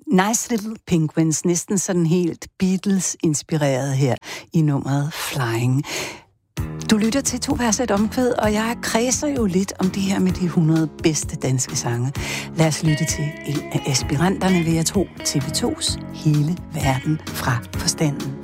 Nice Little Penguins, næsten sådan helt Beatles-inspireret her i nummeret Flying. Du lytter til 2 vers et omkvæd, og jeg kredser jo lidt om det her med de 100 bedste danske sange. Lad os lytte til en af aspiranterne, vil jeg tro, TV2's Hele Verden fra Forstanden.